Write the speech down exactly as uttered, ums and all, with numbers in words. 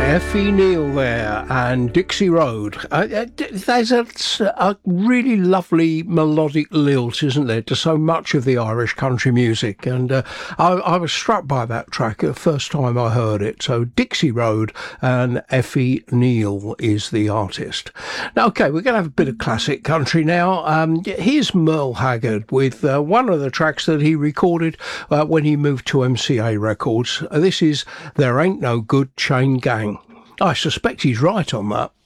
Effie Neal there and Dixie Road. Uh, there's a, a really lovely melodic lilt, isn't there, to so much of the Irish country music, and uh, I, I was struck by that track the first time I heard it. So Dixie Road and Effie Neal is the artist. Now, okay, we're going to have a bit of classic country now. Um, here's Merle Haggard with uh, one of the tracks that he recorded uh, when he moved to M C A Records. Uh, this is There Ain't No Good Chain Gang. I suspect he's right on that.